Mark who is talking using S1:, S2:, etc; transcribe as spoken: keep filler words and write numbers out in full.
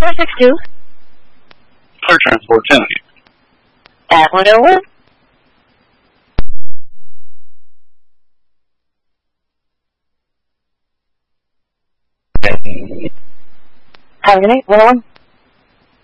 S1: four six two.
S2: Clear transport ten.
S1: At one oh one. Have a good night, one oh one.